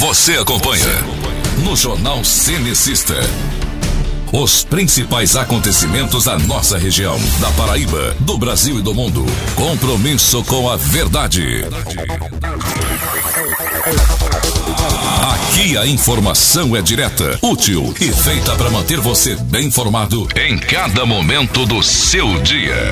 Você acompanha no Jornal Cenecista os principais acontecimentos da nossa região, da Paraíba, do Brasil e do mundo. Compromisso com a verdade. Aqui a informação é direta, útil e feita para manter você bem informado em cada momento do seu dia.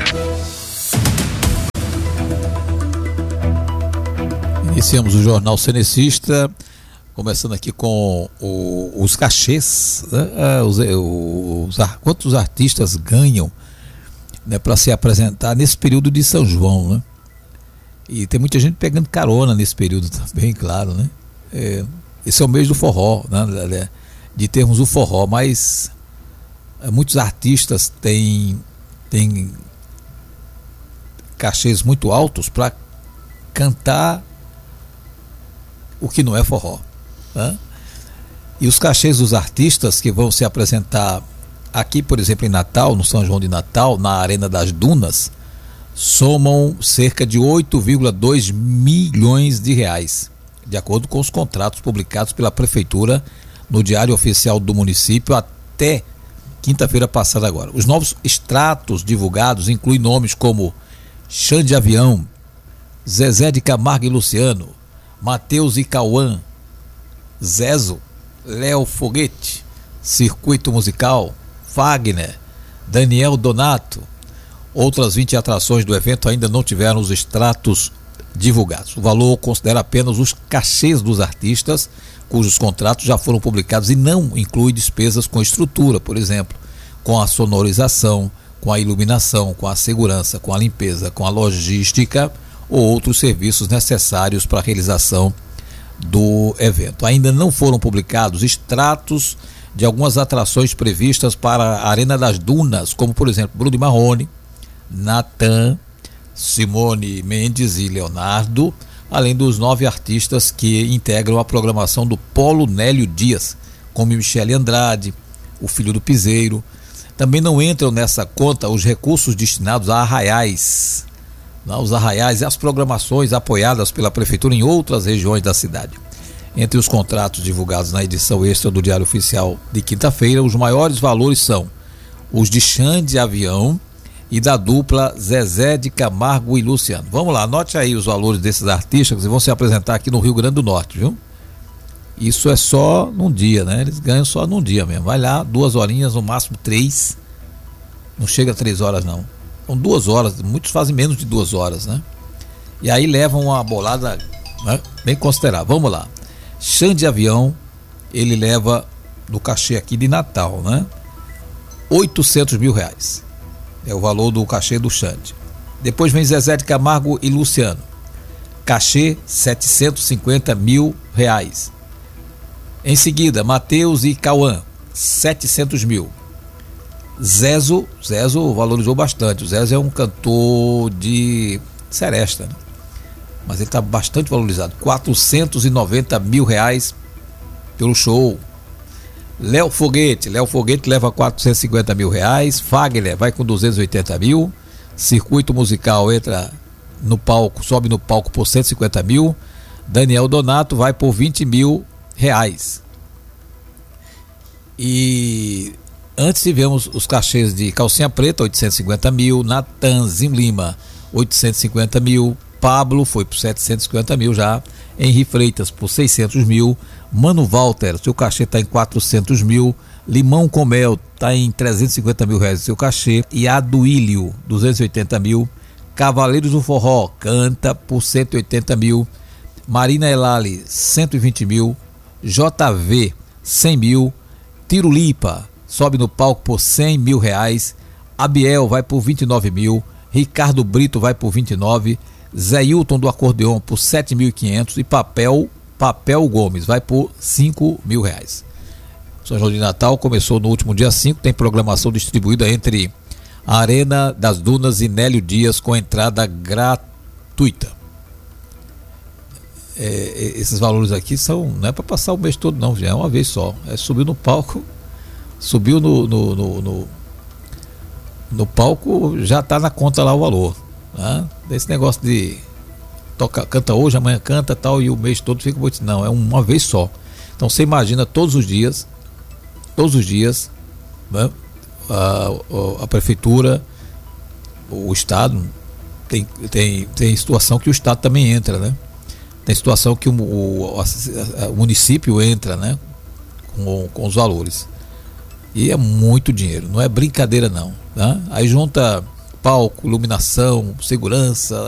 Iniciamos o Jornal Cenecista, começando aqui com os cachês, né? Quantos artistas ganham, né, para se apresentar nesse período de São João, né? E tem muita gente pegando carona nesse período também, claro, né? Esse é o mês do forró, né? De termos o forró, mas muitos artistas têm cachês muito altos para cantar o que não é forró, né? E os cachês dos artistas que vão se apresentar aqui, por exemplo, em Natal, no São João de Natal, na Arena das Dunas, somam cerca de 8,2 milhões de reais, de acordo com os contratos publicados pela Prefeitura no Diário Oficial do município até quinta-feira passada agora. Os novos extratos divulgados incluem nomes como Xande Avião, Zezé de Camargo e Luciano, Matheus e Cauã, Zezo, Léo Foguete, Circuito Musical, Fagner, Daniel Donato. Outras 20 atrações do evento ainda não tiveram os extratos divulgados. O valor considera apenas os cachês dos artistas, cujos contratos já foram publicados, e não inclui despesas com estrutura, por exemplo, com a sonorização, com a iluminação, com a segurança, com a limpeza, com a logística ou outros serviços necessários para a realização do evento. Ainda não foram publicados extratos de algumas atrações previstas para a Arena das Dunas, como por exemplo Bruno e Marrone, Natan, Simone Mendes e Leonardo, além dos 9 artistas que integram a programação do Polo Nélio Dias, como Michele Andrade, o Filho do Piseiro. Também não entram nessa conta os recursos destinados a arraiais, os arraiais e as programações apoiadas pela Prefeitura em outras regiões da cidade. Entre os contratos divulgados na edição extra do Diário Oficial de quinta-feira, os maiores valores são os de Xande Avião e da dupla Zezé de Camargo e Luciano. Vamos lá, anote aí os valores desses artistas que vão se apresentar aqui no Rio Grande do Norte, viu? Isso é só num dia, né? Eles ganham só num dia mesmo. Vai lá, 2 horinhas, no máximo 3. Não chega a 3 horas não. São 2 horas, muitos fazem menos de 2 horas, né? E aí levam uma bolada, né, bem considerável. Vamos lá. Xande Avião, ele leva no cachê aqui de Natal, né? 800 mil reais. É o valor do cachê do Xande. Depois vem Zezé de Camargo e Luciano. Cachê 750 mil reais. Em seguida, Matheus e Cauã, 700 mil. Zezo valorizou bastante. O Zezo é um cantor de seresta, né? Mas ele está bastante valorizado. 490 mil reais pelo show. Léo Foguete leva 450 mil reais. Fagner vai com 280 mil. Circuito Musical entra no palco, sobe no palco por 150 mil. Daniel Donato vai por 20 mil reais. E antes tivemos os cachês de Calcinha Preta, 850 mil, Natanzinho Lima, 850 mil, Pablo foi por 750 mil já, Henri Freitas por 600 mil, Mano Walter, seu cachê está em 400 mil, Limão com Mel está em 350 mil reais seu cachê, e Aduílio, 280 mil, Cavaleiros do Forró, canta por 180 mil, Marina Elali, 120 mil, JV, 100 mil, Tirulipa, sobe no palco por 100 mil reais, Abiel vai por 29 mil, Ricardo Brito vai por 29, Zé Hilton do acordeon por 7.500 e Papel Gomes vai por 5 mil reais. São João de Natal começou no último dia 5, tem programação distribuída entre a Arena das Dunas e Nélio Dias com entrada gratuita. Esses valores aqui não é para passar o mês todo não, já é uma vez só. Subiu no palco, no palco, já está na conta lá o valor, né? Esse negócio de canta hoje, amanhã canta tal, e o mês todo fica muito, não, é uma vez só. Então você imagina todos os dias, né, a prefeitura, o Estado, tem situação que o Estado também entra, né? Tem situação que o município entra, né, com os valores. E é muito dinheiro, não é brincadeira não, né? Aí junta palco, iluminação, segurança,